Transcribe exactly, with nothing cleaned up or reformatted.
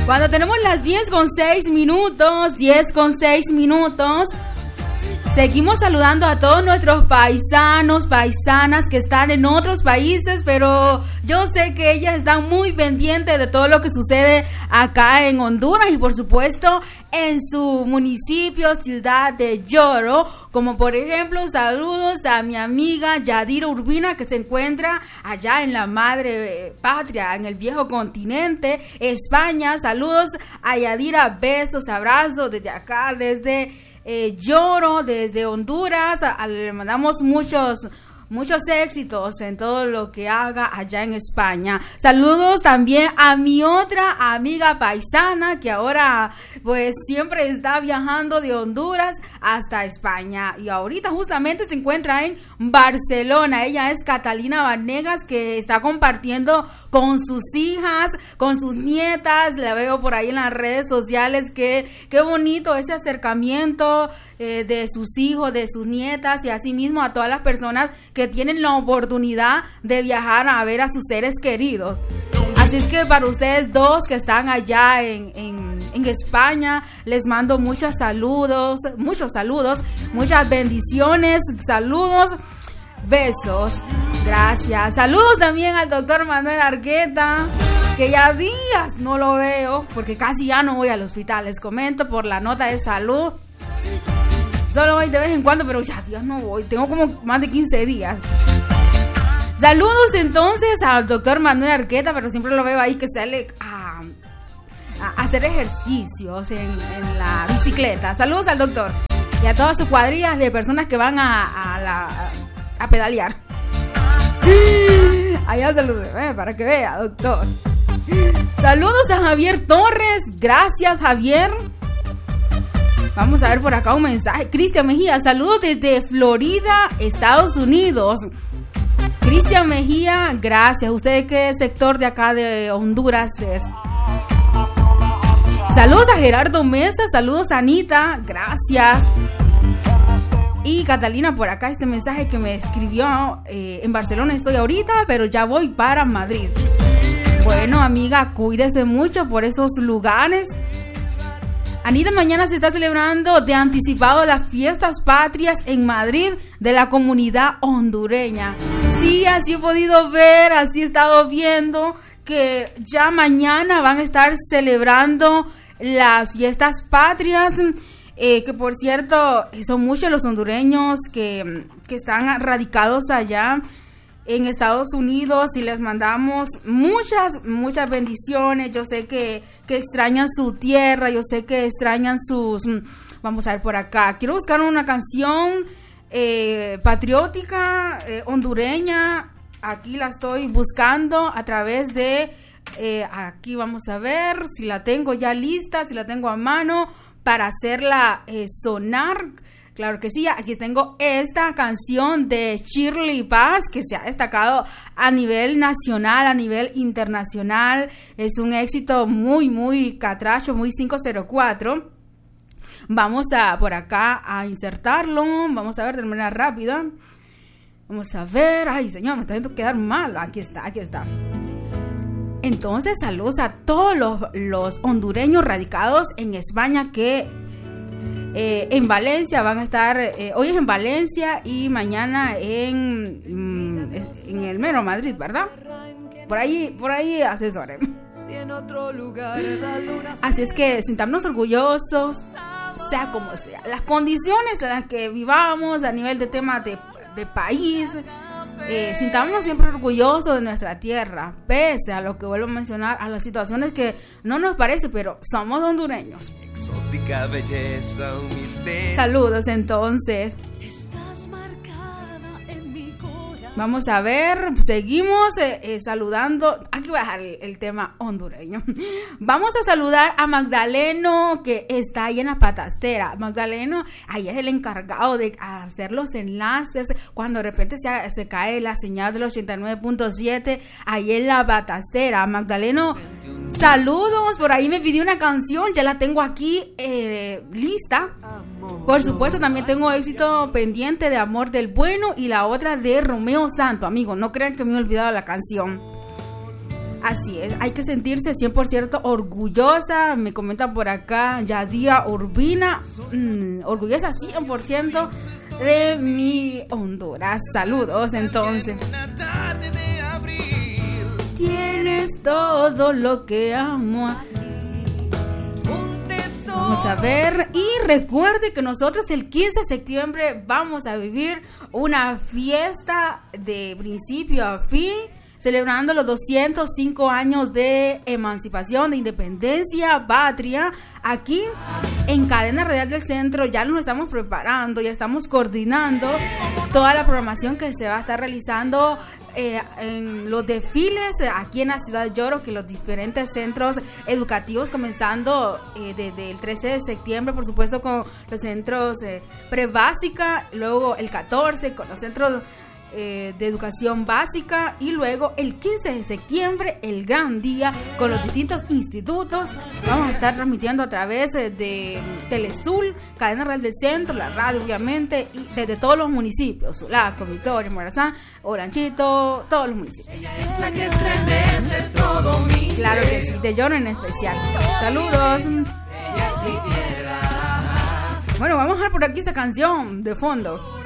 Cuando tenemos las diez con seis minutos, diez con seis minutos, seguimos saludando a todos nuestros paisanos, paisanas que están en otros países, pero yo sé que ellas están muy pendientes de todo lo que sucede acá en Honduras y por supuesto en su municipio, ciudad de Yoro, como por ejemplo saludos a mi amiga Yadira Urbina que se encuentra allá en la madre patria, en el viejo continente, España. Saludos a Yadira, besos, abrazos desde acá, desde Eh, Yoro, desde Honduras. A, a, le mandamos muchos muchos éxitos en todo lo que haga allá en España. Saludos también a mi otra amiga paisana que ahora pues siempre está viajando de Honduras hasta España y ahorita justamente se encuentra en Barcelona. Ella es Catalina Vanegas, que está compartiendo con sus hijas, con sus nietas. La veo por ahí en las redes sociales. que qué bonito ese acercamiento eh, de sus hijos, de sus nietas y asimismo a todas las personas que tienen la oportunidad de viajar a ver a sus seres queridos. Así es que para ustedes dos que están allá en, en, en España, les mando muchos saludos, muchos saludos, muchas bendiciones, saludos, besos, gracias. Saludos también al doctor Manuel Argueta, que ya días no lo veo, porque casi ya no voy al hospital, les comento por la nota de salud. Solo voy de vez en cuando, pero ya Dios no voy. Tengo como más de quince días. Saludos entonces al doctor Manuel Arqueta, pero siempre lo veo ahí que sale a, a hacer ejercicios en, en la bicicleta. Saludos al doctor y a todas sus cuadrillas de personas que van a, a, la, a pedalear. Allá saludos, eh, para que vea, doctor. Saludos a Javier Torres. Gracias, Javier. Vamos a ver por acá un mensaje. Cristian Mejía, saludos desde Florida, Estados Unidos. Cristian Mejía, gracias. ¿Usted de qué sector de acá de Honduras es? Saludos a Gerardo Mesa, saludos a Anita, gracias. Y Catalina, por acá este mensaje que me escribió, eh, en Barcelona estoy ahorita, pero ya voy para Madrid. Bueno, amiga, cuídese mucho por esos lugares. Anita, mañana se está celebrando de anticipado las fiestas patrias en Madrid de la comunidad hondureña. Sí, así he podido ver, así he estado viendo que ya mañana van a estar celebrando las fiestas patrias, eh, que por cierto son muchos los hondureños que, que están radicados allá en Estados Unidos y les mandamos muchas, muchas bendiciones. Yo sé que, que extrañan su tierra, yo sé que extrañan sus... Vamos a ver por acá. Quiero buscar una canción eh, patriótica, eh, hondureña. Aquí la estoy buscando a través de... Eh, aquí vamos a ver si la tengo ya lista, si la tengo a mano para hacerla eh, sonar. Claro que sí, aquí tengo esta canción de Shirley Paz que se ha destacado a nivel nacional, a nivel internacional. Es un éxito muy, muy catracho, muy cinco cero cuatro. Vamos a por acá a insertarlo. Vamos a ver de manera rápida. Vamos a ver. Ay, señor, me está haciendo quedar mal. Aquí está, aquí está. Entonces, saludos a todos los, los hondureños radicados en España que... Eh, en Valencia van a estar, eh, hoy es en Valencia y mañana en, mm, en el mero Madrid, ¿verdad? Por ahí, por ahí asesoren. Así es que sintámonos orgullosos, sea como sea. Las condiciones en las que vivamos a nivel de temas de, de país, eh, sintámonos siempre orgullosos de nuestra tierra, pese a lo que vuelvo a mencionar, a las situaciones que no nos parece, pero somos hondureños. Exótica belleza, un misterio. Saludos entonces. Estás marcada en mi corazón. Vamos a ver, seguimos eh, eh, saludando. Aquí voy a dejar el, el tema hondureño. Vamos a saludar a Magdaleno, que está ahí en la Patastera. Magdaleno, ahí es el encargado de hacer los enlaces cuando de repente se, se cae la señal del ochenta y nueve punto siete ahí en la Patastera. Magdaleno, saludos. Por ahí me pidió una canción, ya la tengo aquí eh, lista. Por supuesto, también tengo éxito pendiente de Amor del Bueno y la otra de Romeo Santo. Amigos, no crean que me he olvidado la canción. Así es, hay que sentirse cien por ciento orgullosa. Me comenta por acá Yadira Urbina, mmm, orgullosa cien por ciento de mi Honduras. Saludos entonces. Tienes todo lo que amo. Vamos a ver, y recuerde que nosotros el quince de septiembre vamos a vivir una fiesta de principio a fin, celebrando los doscientos cinco años de emancipación, de independencia, patria. Aquí en Cadena Radial del Centro ya nos estamos preparando, ya estamos coordinando toda la programación que se va a estar realizando eh, en los desfiles aquí en la ciudad de Yoro, que los diferentes centros educativos, comenzando eh, desde el trece de septiembre, por supuesto, con los centros eh, prebásica, luego el catorce con los centros Eh, de educación básica, y luego el quince de septiembre el gran día con los distintos institutos. Vamos a estar transmitiendo a través de Telesul, Cadena Real del Centro, la radio obviamente, y desde todos los municipios: Sulaco, Victoria, Morazán, Olanchito, todos los municipios. Claro que sí, de Yoro en especial. Saludos. Bueno, vamos a ver por aquí esta canción de fondo.